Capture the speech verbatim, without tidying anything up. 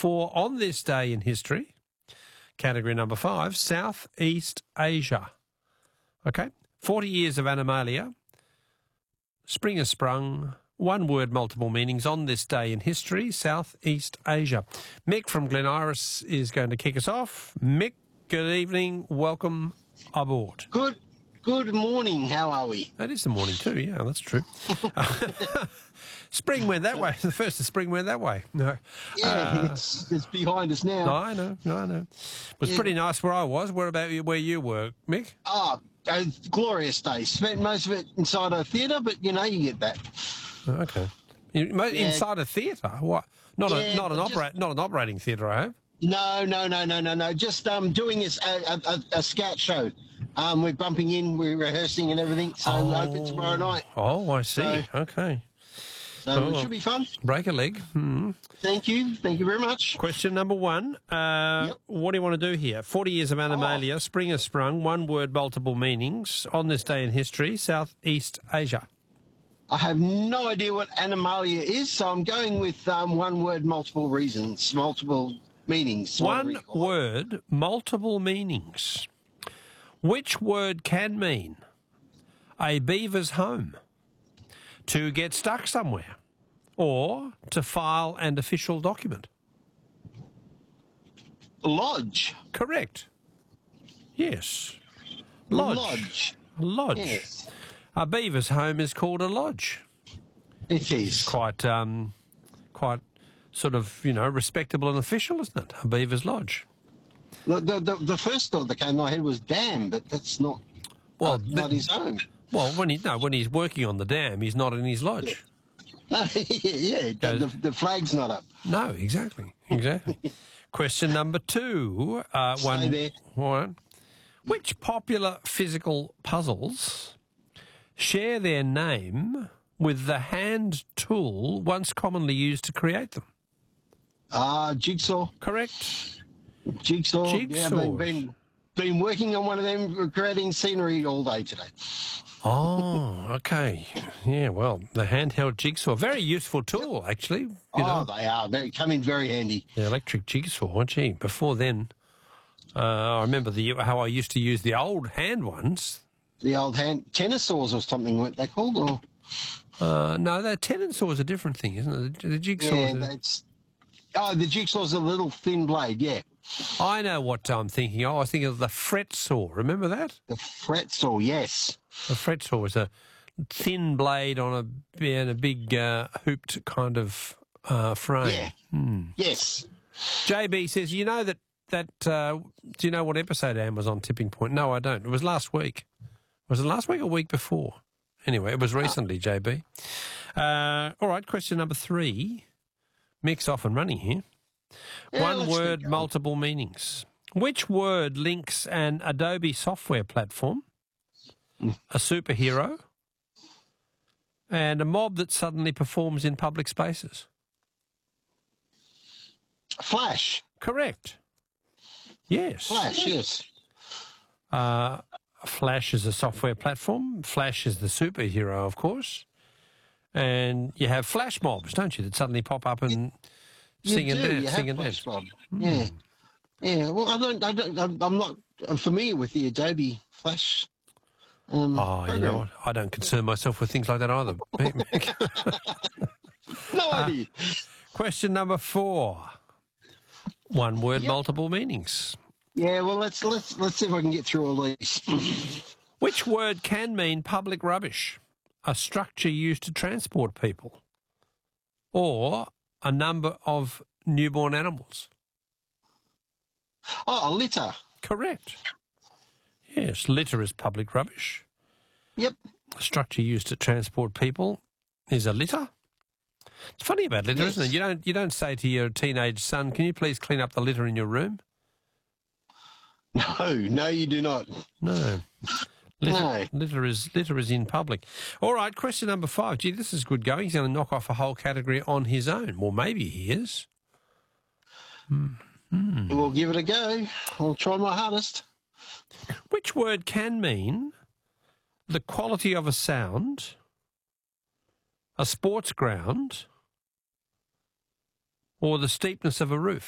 for On This Day in History. Category number five, Southeast Asia. Okay, forty years of Animalia. Spring has sprung. One word, multiple meanings. On this day in history, Southeast Asia. Mick from Glen Iris is going to kick us off. Mick, good evening. Welcome aboard. Good good morning. How are we? That is the morning too, yeah, that's true. Spring went that way. The first of spring went that way. No. Yeah, Uh, it's, it's behind us now. no, I know, no, I know. It was Yeah. pretty nice where I was. Where about you, where you were, Mick? Oh, a glorious day. Spent most of it inside a theatre, but, you know, you get that. Oh, okay. You- mo- Yeah. Inside a theatre? What? Not a Yeah, not an but opera, not an operating theatre, I hope. No, no, no, no, no, no. Just um, doing this, a, a, a, a scout show. Um, we're bumping in, we're rehearsing and everything, so we open tomorrow night. Oh, I see. So- okay. So Oh. it should be fun. Break a leg. Hmm. Thank you. Thank you very much. Question number one. Uh, Yep. What do you want to do here? forty years of Animalia, Spring has sprung, one word, multiple meanings. On this day in history, Southeast Asia. I have no idea what Animalia is, so I'm going with um, one word, multiple reasons, multiple meanings. whatever One you call it. word, multiple meanings. Which word can mean a beaver's home, to get stuck somewhere, or to file an official document? Lodge. Correct. Yes. Lodge. Lodge. Lodge. Yes. A beaver's home is called a lodge. It is. Quite, um, quite sort of, you know, respectable and official, isn't it? A beaver's lodge. The, the, the, the first thought that came to my head was dam, but that's not, Well, uh, th- not his own. Well, when he no, when he's working on the dam, he's not in his lodge. yeah, yeah the, the, the flag's not up. No, exactly, exactly. Question number two. Uh, Stay one. there. All right. Which popular physical puzzles share their name with the hand tool once commonly used to create them? Ah, jigsaw. Correct. Jigsaw. Yeah, Jigsaws. been, been, been working on one of them, creating scenery all day today. Oh, okay. Yeah, well, the handheld jigsaw, very useful tool, actually. You oh, know, they are. They come in very handy. the electric jigsaw. Gee, before then, uh, I remember the how I used to use the old hand ones. The old hand tennis saws or something, weren't they called? Or, Uh, no, the tenon saw is a different thing, isn't it? The, the jigsaw. yeah, is a- that's. Oh, the jigsaw's a little thin blade, yeah. I know what I'm thinking. Oh, I was thinking of the fret saw. Remember that? The fret saw, yes. The fret saw was a thin blade on a, yeah, and a big uh, hooped kind of uh, frame. Yeah. Hmm. Yes. J B says, you know that, that uh, do you know what episode Anne was on Tipping Point? No, I don't. It was last week. Was it last week or week before? Anyway, it was recently, J B. Uh, all right, question number three. Mick's off and running here. Yeah, One let's word, keep going. multiple meanings. Which word links an Adobe software platform, a superhero, and a mob that suddenly performs in public spaces? Flash. Correct. Yes. Flash, yes. Uh, Flash is a software platform. Flash is the superhero, of course. And you have flash mobs, don't you, that suddenly pop up and sing you and do, dance, you sing have and dance. Flash mob. Yeah. Yeah, well, I don't, I don't, I'm I'm not familiar with the Adobe Flash. Um, Oh, you program. know what? I don't concern myself with things like that either. No idea. Question number four. One word, Yep. multiple meanings. Yeah, well, let's let's let's see if I can get through all these. Which word can mean public rubbish? A structure used to transport people, or a number of newborn animals? Oh, a litter. Correct. Yes, litter is public rubbish. Yep. A structure used to transport people is a litter. It's funny about litter, Yes. isn't it? You don't you don't say to your teenage son, "Can you please clean up the litter in your room?" No, no, you do not. No. Litter, No. litter is litter is in public. All right, question number five. Gee, this is good going. He's going to knock off a whole category on his own. Well, maybe he is. We'll give it a go. I'll try my hardest. Which word can mean the quality of a sound, a sports ground, or the steepness of a roof?